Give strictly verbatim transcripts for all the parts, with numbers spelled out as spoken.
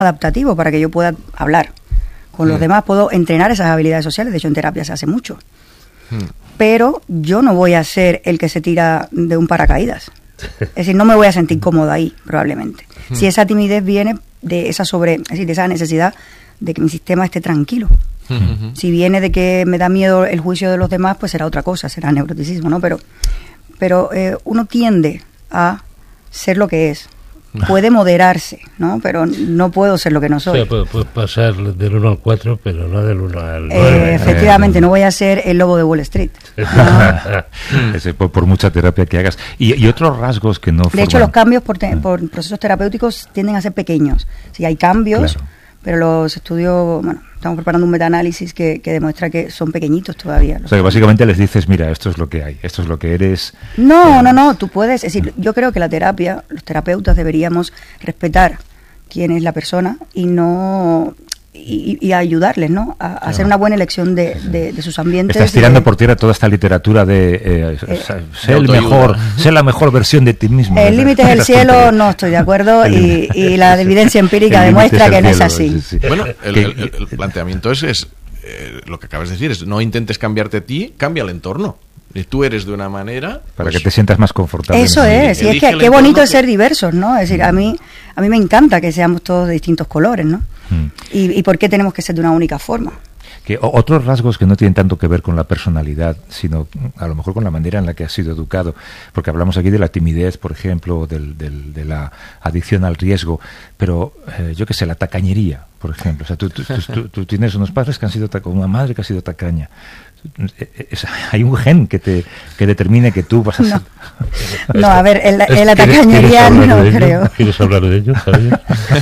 adaptativo para que yo pueda hablar con los mm. demás, puedo entrenar esas habilidades sociales. De hecho, en terapia se hace mucho. Mm. Pero yo no voy a ser el que se tira de un paracaídas. Es decir, no me voy a sentir cómoda ahí, probablemente. Mm. Si esa timidez viene de esa sobre, es decir, de esa necesidad de que mi sistema esté tranquilo. Mm-hmm. Si viene de que me da miedo el juicio de los demás, pues será otra cosa, será neuroticismo, ¿no? Pero, pero eh, uno tiende a ser lo que es. Puede moderarse, ¿no? Pero no puedo ser lo que no soy. O sea, puedo, puedo pasar del uno al cuatro, pero no del uno al nueve. Eh, efectivamente, no voy a ser el lobo de Wall Street. ¿No? Ese, por, por mucha terapia que hagas. Y, y otros rasgos que no... De forman... hecho, los cambios por, te, por procesos terapéuticos tienden a ser pequeños. Sí, hay cambios, claro. Pero los estudios... Bueno, estamos preparando un metaanálisis que, que demuestra que son pequeñitos todavía. O sea, que básicamente les dices, mira, esto es lo que hay, esto es lo que eres... No, eh... no, no, tú puedes... Es decir, yo creo que la terapia, los terapeutas deberíamos respetar quién es la persona y no... Y, y ayudarles, ¿no? A, a claro. hacer una buena elección de, de, de sus ambientes. Estás tirando de, por tierra toda esta literatura de eh, eh, ser el mejor, ser la mejor versión de ti mismo. El límite es el cielo, no estoy de acuerdo, y, y la evidencia empírica demuestra que no es así. Sí, sí. Bueno, el, el, el planteamiento es, es eh, lo que acabas de decir, es no intentes cambiarte a ti, cambia el entorno. Y tú eres de una manera... Para pues, que te sientas más confortable. Eso es, y es que qué bonito que... es ser diversos, ¿no? Es decir, a mí a mí me encanta que seamos todos de distintos colores, ¿no? Mm. Y, y ¿por qué tenemos que ser de una única forma? Que otros rasgos que no tienen tanto que ver con la personalidad, sino a lo mejor con la manera en la que has sido educado, porque hablamos aquí de la timidez, por ejemplo, del, del, de la adicción al riesgo, pero eh, yo qué sé, la tacañería, por ejemplo. O sea, tú, tú, tú, tú tienes unos padres que han sido tacaños, una madre que ha sido tacaña. Es, hay un gen que te que determine que tú vas a no. ser... No, a ver, en la, en la tacañería no creo. ¿Quieres hablar de ello, Javier?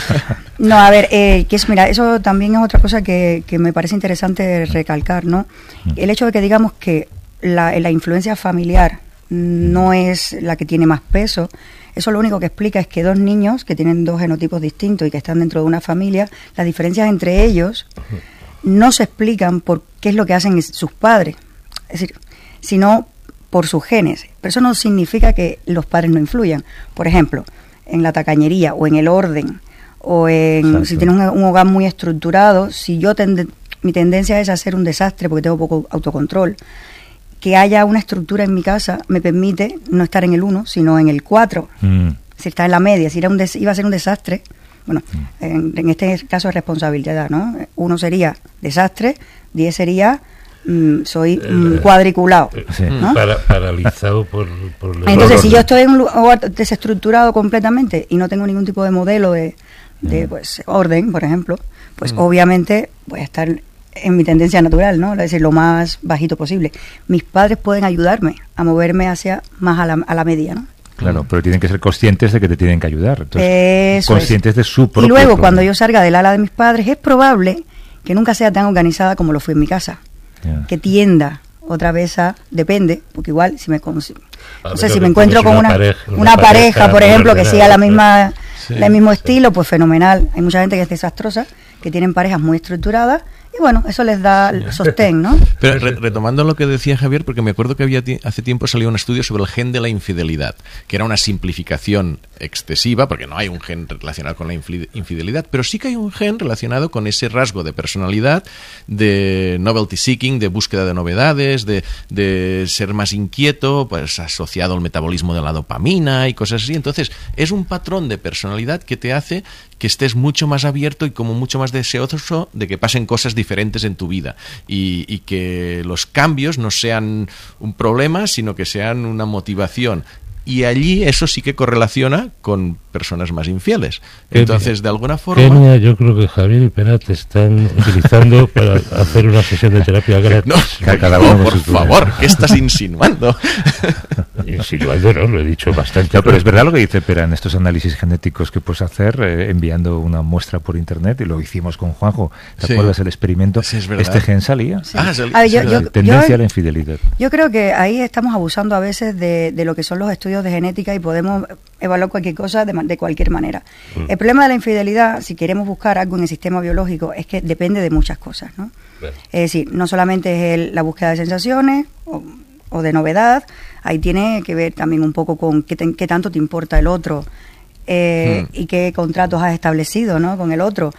No, a ver, eh, que es, mira, eso también es otra cosa que, que me parece interesante recalcar, ¿no? El hecho de que digamos que la, la influencia familiar no es la que tiene más peso, eso lo único que explica es que dos niños que tienen dos genotipos distintos y que están dentro de una familia, las diferencias entre ellos no se explican por qué es lo que hacen sus padres, es decir, sino por sus genes. Pero eso no significa que los padres no influyan. Por ejemplo, en la tacañería o en el orden, o en Exacto. si tienes un, un hogar muy estructurado, si yo tende, mi tendencia es a hacer un desastre porque tengo poco autocontrol, que haya una estructura en mi casa me permite no estar en el uno, sino en el cuatro. Mm. Si está en la media, si era un des, iba a ser un desastre, bueno, mm. en, en este caso es responsabilidad, ¿no? Uno sería desastre, diez sería mm, soy mm, cuadriculado, sí. ¿no? Para, paralizado por, por entonces orden. Si yo estoy en un lugar desestructurado completamente y no tengo ningún tipo de modelo de, de mm. pues orden, por ejemplo, pues mm. obviamente voy a estar en mi tendencia natural, ¿no? Es decir, lo más bajito posible. Mis padres pueden ayudarme a moverme hacia más a la, a la media, ¿no? Claro, pero tienen que ser conscientes de que te tienen que ayudar. Entonces, Eso conscientes es. de su propio Y luego, problema. cuando yo salga del ala de mis padres, es probable que nunca sea tan organizada como lo fue en mi casa. Yeah. Que tienda otra vez a... Depende, porque igual, si me... Como si, no sé, si me encuentro con una, pareja, una, una pareja, pareja, por ejemplo, que siga la misma, sí, el mismo estilo, pues fenomenal. Hay mucha gente que es desastrosa, que tienen parejas muy estructuradas, y bueno, eso les da sostén, ¿no? Pero re retomando lo que decía Javier, porque me acuerdo que había hace tiempo salió un estudio sobre el gen de la infidelidad, que era una simplificación excesiva, porque no hay un gen relacionado con la infidelidad, pero sí que hay un gen relacionado con ese rasgo de personalidad, de novelty seeking, de búsqueda de novedades, de, de ser más inquieto, pues asociado al metabolismo de la dopamina y cosas así. Entonces, es un patrón de personalidad que te hace que estés mucho más abierto y como mucho más deseoso de que pasen cosas diferentes en tu vida y, y que los cambios no sean un problema, sino que sean una motivación. Y allí eso sí que correlaciona con personas más infieles. Entonces, de alguna forma... Kenia, yo creo que Javier y Pera te están utilizando para hacer una sesión de terapia gratis. No, cada uno, por favor, ¿qué estás insinuando? Insinuando, no, lo he dicho bastante. No, pero es verdad lo que dice Pera en estos análisis genéticos que puedes hacer eh, enviando una muestra por internet, y lo hicimos con Juanjo. ¿Te sí. acuerdas el experimento? Sí, es este gen salía. Sí. Ah, salía. A ver, yo, yo, tendencia yo, a la infidelidad. Yo creo que ahí estamos abusando a veces de, de lo que son los estudios de genética y podemos evaluar cualquier cosa de, de cualquier manera. Mm. El problema de la infidelidad, si queremos buscar algo en el sistema biológico, es que depende de muchas cosas, ¿no? Bueno. Es decir, no solamente es el, la búsqueda de sensaciones o, o de novedad, ahí tiene que ver también un poco con qué, te, qué tanto te importa el otro, eh, Mm. y qué contratos has establecido, ¿no?, con el otro.